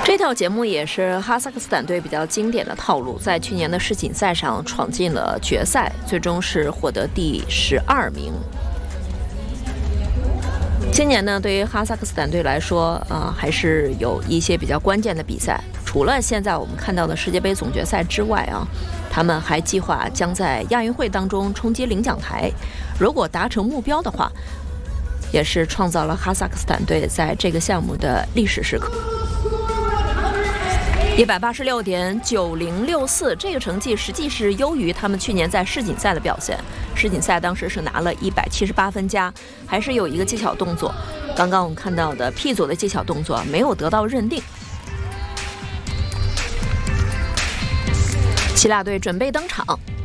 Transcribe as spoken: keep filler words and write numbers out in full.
这套节目也是哈萨克斯坦队比较经典的套路，在去年的世锦赛上闯进了决赛，最终是获得第十二名。今年呢，对于哈萨克斯坦队来说，啊、呃，还是有一些比较关键的比赛。除了现在我们看到的世界杯总决赛之外啊，他们还计划将在亚运会当中冲击领奖台。如果达成目标的话，也是创造了哈萨克斯坦队在这个项目的历史时刻。一百八十六点九零六四，这个成绩实际是优于他们去年在世锦赛的表现。世锦赛当时是拿了一百七十八分加，还是有一个技巧动作，刚刚我们看到的 P 组的技巧动作没有得到认定。希腊队准备登场。